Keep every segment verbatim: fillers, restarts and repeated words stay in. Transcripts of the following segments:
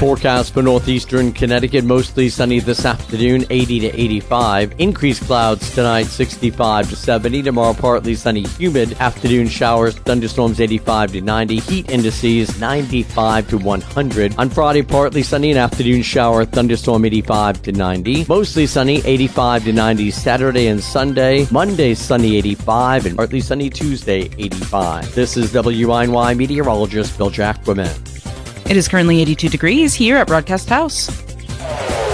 forecast for northeastern Connecticut. Mostly sunny this afternoon, eighty to eighty-five. Increased clouds tonight, sixty-five to seventy. Tomorrow, partly sunny, humid. Afternoon showers, thunderstorms, eighty-five to ninety. Heat indices, ninety-five to one hundred. On Friday, partly sunny, an afternoon shower, thunderstorm, eighty-five to ninety. Mostly sunny, eighty-five to ninety. Saturday and Sunday. Monday, sunny, eighty-five. And partly sunny Tuesday, eighty-five. This is W I N Y meteorologist Bill Jackman. It is currently eighty-two degrees here at Broadcast House. W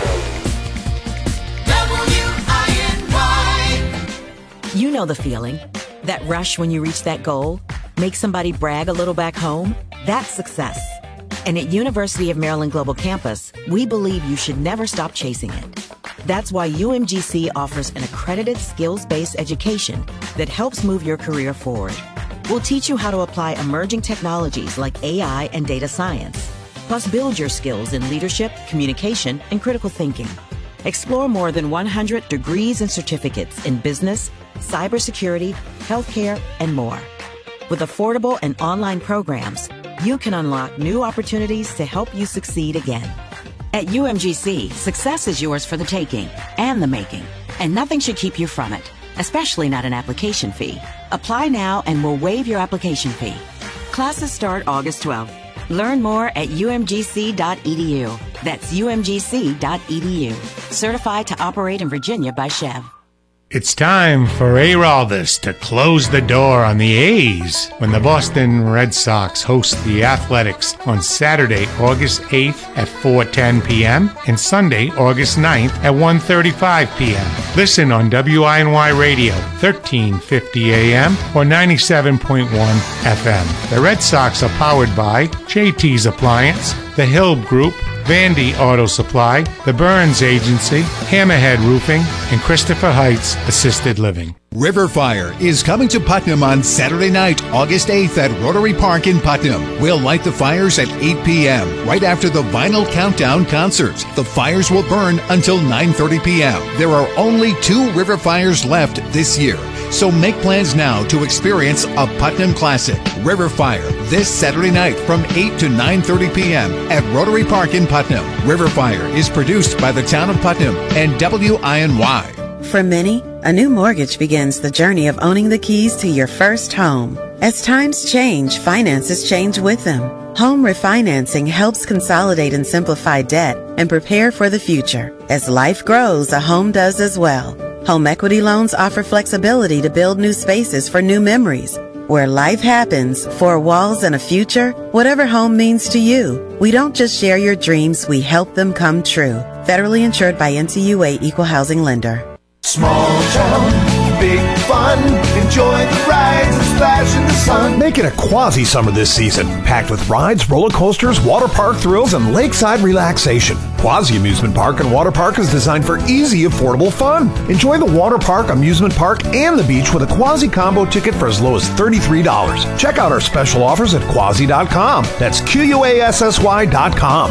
I N Y. You know the feeling. That rush when you reach that goal. Make somebody brag a little back home. That's success. And at University of Maryland Global Campus, we believe you should never stop chasing it. That's why U M G C offers an accredited skills-based education that helps move your career forward. We'll teach you how to apply emerging technologies like A I and data science, plus build your skills in leadership, communication, and critical thinking. Explore more than one hundred degrees and certificates in business, cybersecurity, healthcare, and more. With affordable and online programs, you can unlock new opportunities to help you succeed again. At U M G C, success is yours for the taking and the making, and nothing should keep you from it, especially not an application fee. Apply now and we'll waive your application fee. Classes start August twelfth. Learn more at U M G C dot E D U. That's U M G C dot E D U. Certified to operate in Virginia by Chev. It's time for A-Raldis to close the door on the A's when the Boston Red Sox host the Athletics on Saturday, August eighth at four ten p.m. and Sunday, August ninth at one thirty-five p.m. Listen on W I N Y Radio, thirteen fifty a.m. or ninety-seven point one F M. The Red Sox are powered by J T's Appliance, the Hill Group, Vandy Auto Supply, the Burns Agency, Hammerhead Roofing, and Christopher Heights Assisted Living. River Fire is coming to Putnam on Saturday night, August eighth at Rotary Park in Putnam. We'll light the fires at eight p.m. right after the Vinyl Countdown concert. The fires will burn until nine thirty p.m. There are only two river fires left this year, so make plans now to experience a Putnam classic. River Fire this Saturday night from eight to nine thirty p.m. at Rotary Park in Putnam. River Fire is produced by the town of Putnam and W I N Y. For many, a new mortgage begins the journey of owning the keys to your first home. As times change, finances change with them. Home refinancing helps consolidate and simplify debt and prepare for the future. As life grows, a home does as well. Home equity loans offer flexibility to build new spaces for new memories. Where life happens, four walls and a future, whatever home means to you. We don't just share your dreams, we help them come true. Federally insured by N C U A Equal Housing Lender. Small town, big fun. Enjoy the rides and splash in the sun. Make it a quasi-summer this season, packed with rides, roller coasters, water park thrills, and lakeside relaxation. Quasi Amusement Park and Water Park is designed for easy, affordable fun. Enjoy the water park, amusement park, and the beach with a Quasi combo ticket for as low as thirty-three dollars. Check out our special offers at quasi dot com. That's Q U A S S Y dot com.